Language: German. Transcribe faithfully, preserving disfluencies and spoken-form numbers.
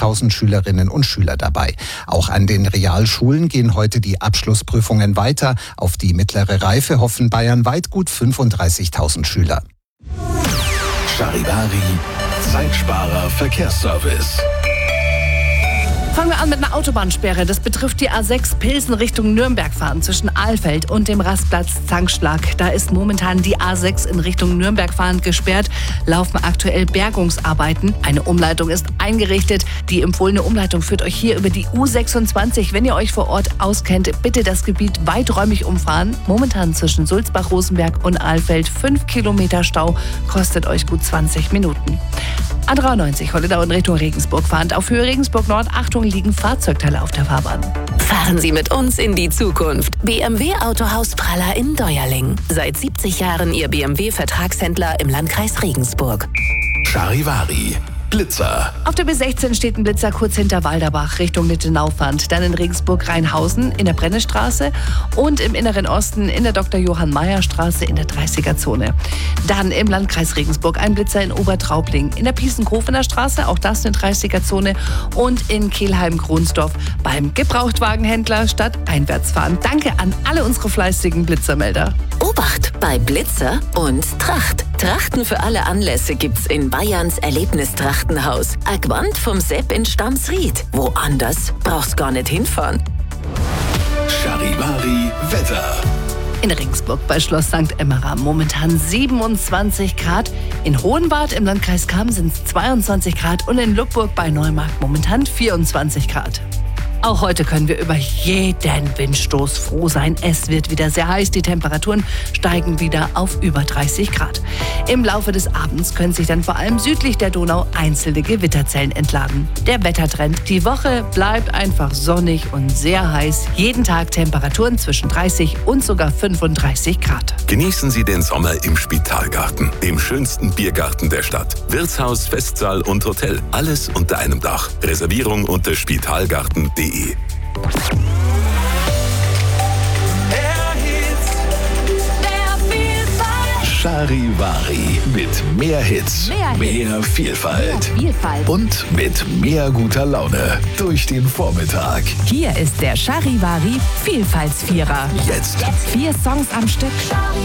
sechzigtausend Schülerinnen und Schüler dabei. Auch an den Realschulen gehen heute die Abschlussprüfungen weiter. Auf die mittlere Reife hoffen bayernweit gut fünfunddreißigtausend Schüler. Charivari, Zeitsparer Verkehrsservice. Fangen wir an mit einer Autobahnsperre. Das betrifft die A sechs Pilsen Richtung Nürnberg fahren zwischen Ahlfeld und dem Rastplatz Zankschlag. Da ist momentan die A sechs in Richtung Nürnberg fahrend gesperrt. Laufen aktuell Bergungsarbeiten. Eine Umleitung ist eingerichtet. Die empfohlene Umleitung führt euch hier über die U sechsundzwanzig. Wenn ihr euch vor Ort auskennt, bitte das Gebiet weiträumig umfahren. Momentan zwischen Sulzbach-Rosenberg und Ahlfeld fünf Kilometer Stau. Kostet euch gut zwanzig Minuten. A dreiundneunzig Holledau in Richtung Regensburg fahrend. Auf Höhe Regensburg Nord, Achtung, liegen Fahrzeugteile auf der Fahrbahn. Fahren Sie mit uns in die Zukunft. B M W Autohaus Praller in Deuerling. Seit siebzig Jahren Ihr B M W-Vertragshändler im Landkreis Regensburg. Charivari, Blitzer. Auf der B sechzehn steht ein Blitzer kurz hinter Walderbach Richtung Littenau-Fahnd. Dann in Regensburg-Rheinhausen in der Brennestraße und im Inneren Osten in der Doktor Johann Mayer Straße in der dreißiger-Zone. Dann im Landkreis Regensburg ein Blitzer in Obertraubling, in der Piesenkofener Straße, auch das eine dreißiger-Zone, und in Kelheim-Gronsdorf beim Gebrauchtwagenhändler statt Einwärtsfahren. Danke an alle unsere fleißigen Blitzermelder. Obacht bei Blitzer und Tracht. Trachten für alle Anlässe gibt's in Bayerns Erlebnistrachtenhaus. Agwand vom Sepp in Stamsried. Woanders brauchst gar nicht hinfahren. Charivari Wetter. In Regensburg bei Schloss Sankt Emmeram momentan siebenundzwanzig Grad. In Hohenwart im Landkreis Cham sind es zweiundzwanzig Grad und in Lubburg bei Neumarkt momentan vierundzwanzig Grad. Auch heute können wir über jeden Windstoß froh sein. Es wird wieder sehr heiß. Die Temperaturen steigen wieder auf über dreißig Grad. Im Laufe des Abends können sich dann vor allem südlich der Donau einzelne Gewitterzellen entladen. Der Wettertrend. Die Woche bleibt einfach sonnig und sehr heiß. Jeden Tag Temperaturen zwischen dreißig und sogar fünfunddreißig Grad. Genießen Sie den Sommer im Spitalgarten, dem schönsten Biergarten der Stadt. Wirtshaus, Festsaal und Hotel. Alles unter einem Dach. Reservierung unter spitalgarten punkt de. Charivari mit mehr Hits, Mehr Hits. mehr Vielfalt Mehr Vielfalt. und mit mehr guter Laune durch den Vormittag. Hier ist der Charivari Vielfaltsvierer. Jetzt Vier Songs am Stück.